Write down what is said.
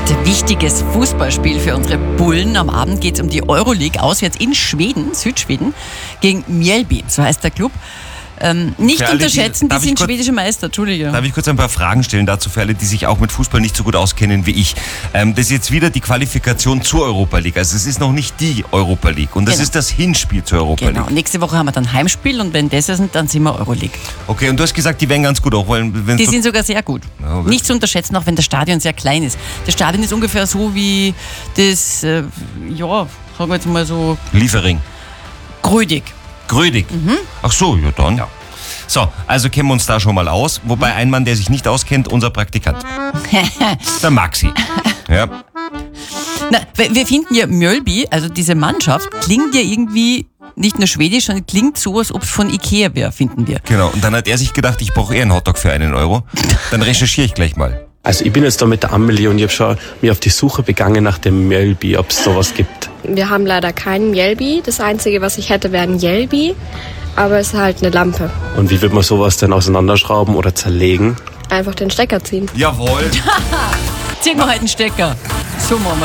Heute wichtiges Fußballspiel für unsere Bullen. Am Abend geht es um die Euroleague auswärts in Schweden, Südschweden, gegen Mjällby, so heißt der Club. Nicht alle, unterschätzen, die sind schwedische Meister, Entschuldige. Darf ich kurz ein paar Fragen stellen dazu für alle, die sich auch mit Fußball nicht so gut auskennen wie ich? Das ist jetzt wieder die Qualifikation zur Europa League. Also es ist noch nicht die Europa League und das ist das Hinspiel zur Europa Genau, League. nächste Woche haben wir dann Heimspiel und wenn das ist, dann sind wir Euroleague. Okay, und du hast gesagt, die wären ganz gut auch. Die sind sogar sehr gut. Ja, okay. Nicht zu unterschätzen, auch wenn das Stadion sehr klein ist. Das Stadion ist ungefähr so wie das, sagen wir jetzt mal so, Liefering. Grödig. Grödig. Ach so, ja dann. Ja. So, also kennen wir uns da schon mal aus. Wobei ein Mann, der sich nicht auskennt, unser Praktikant. Der Maxi. Ja. Na, wir finden ja Mjällby, also diese Mannschaft, klingt ja irgendwie nicht nur schwedisch, sondern klingt so, als ob es von Ikea wäre, finden wir. Genau, und dann hat er sich gedacht, ich brauche einen Hotdog für 1 Euro. Dann recherchiere ich gleich mal. Also ich bin jetzt da mit der Amelie und ich habe schon mich auf die Suche begangen nach dem Mjällby, ob es sowas gibt. Wir haben leider keinen Mjällby. Das Einzige, was ich hätte, wäre ein Mjällby. Aber es ist halt eine Lampe. Und wie wird man sowas denn auseinanderschrauben oder zerlegen? Einfach den Stecker ziehen. Jawohl. Ziehen wir halt einen Stecker. So machen wir.